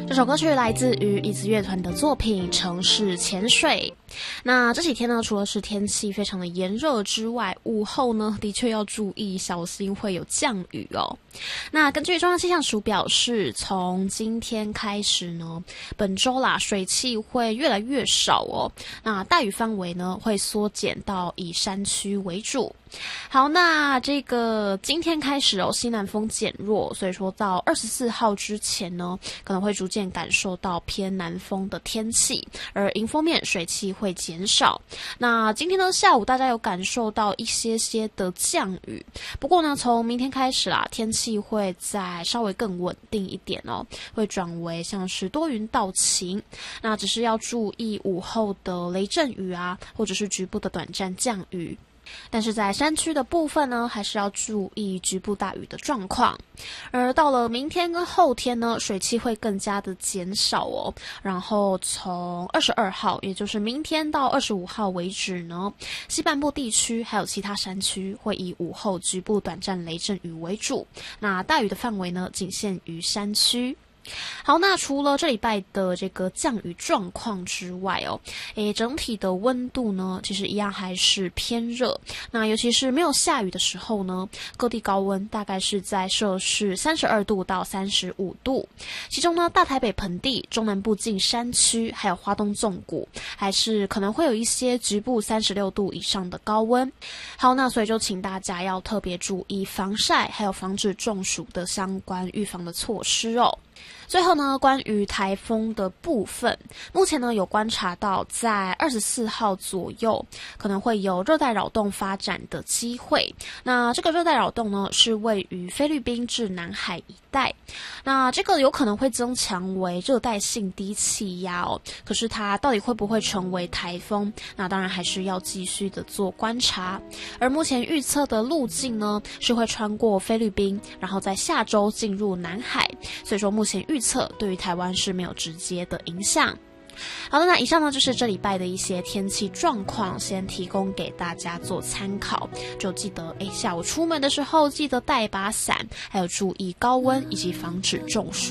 这首歌曲来自于椅子乐团的作品《城市潜水》。那这几天呢，除了是天气非常的炎热之外，午后呢的确要注意小心会有降雨哦。那根据中央气象署表示，从今天开始呢，本周啦水汽会越来越少哦。那大雨范围呢会缩减到以山区为主。好，那这个今天开始哦，西南风减弱，所以说到24号之前呢，可能会逐渐感受到偏南风的天气，而迎风面水汽会减少。那今天呢下午大家有感受到一些的降雨，不过呢从明天开始啦，天气会再稍微更稳定一点哦，会转为像是多云到晴。那只是要注意午后的雷阵雨啊，或者是局部的短暂降雨。但是在山区的部分呢，还是要注意局部大雨的状况。而到了明天跟后天呢，水汽会更加的减少哦。然后从22号，也就是明天到25号为止呢，西半部地区还有其他山区会以午后局部短暂雷阵雨为主。那大雨的范围呢，仅限于山区。好，那除了这礼拜的这个降雨状况之外哦，整体的温度呢，其实一样还是偏热。那尤其是没有下雨的时候呢，各地高温大概是在摄氏32度到35度。其中呢，大台北盆地、中南部近山区，还有花东纵谷，还是可能会有一些局部36度以上的高温。好，那所以就请大家要特别注意防晒，还有防止中暑的相关预防的措施哦。最后呢，关于台风的部分，目前呢有观察到在24号左右可能会有热带扰动发展的机会。那这个热带扰动呢是位于菲律宾至南海一带，那这个有可能会增强为热带性低气压哦。可是它到底会不会成为台风，那当然还是要继续的做观察。而目前预测的路径呢是会穿过菲律宾，然后在下周进入南海，所以说目前预测对于台湾是没有直接的影响。好的，那以上呢就是这礼拜的一些天气状况，先提供给大家做参考。就记得下午出门的时候记得带一把伞，还有注意高温以及防止中暑。